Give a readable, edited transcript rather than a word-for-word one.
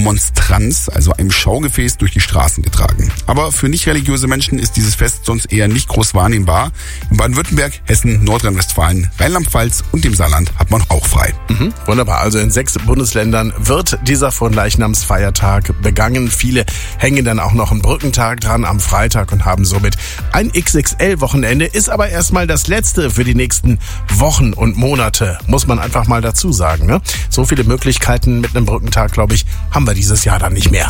Monstranz, also einem Schaugefäß, durch die Straßen getragen. Aber für nicht religiöse Menschen ist dieses Fest sonst eher nicht groß wahrnehmbar. In Baden-Württemberg, Hessen, Nordrhein-Westfalen, Rheinland-Pfalz und dem Saarland hat man auch frei. Wunderbar, also in 6 Bundesländern wird dieser Fronleichnamsfeiertag begangen. Viele hängen dann auch noch einen Brückentag dran am Freitag und haben somit ein XXL-Wochenende. Ist aber erstmal das letzte für die nächsten Wochen und Monate, muss man einfach mal dazu sagen. Ne? So viele Möglichkeiten mit einem Brückentag, glaube ich, haben wir dieses Jahr dann nicht mehr.